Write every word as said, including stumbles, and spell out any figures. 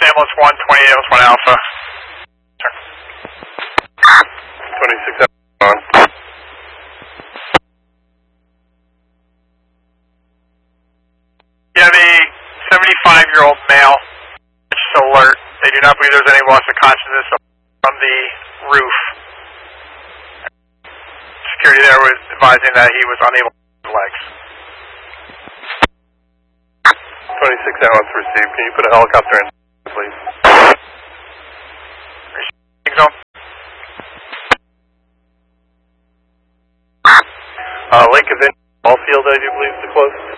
ambulance one, twenty-eight, ambulance one alpha. twenty-six on. You have a seventy-five-year-old male, just alert. They do not believe there's any loss of consciousness from the roof. Security there was advising that he was unable to move his legs. twenty-six ambulance received. Can you put a helicopter in, please? Zone. Uh, Lake of Indian Ball Field, I do believe, is the closest.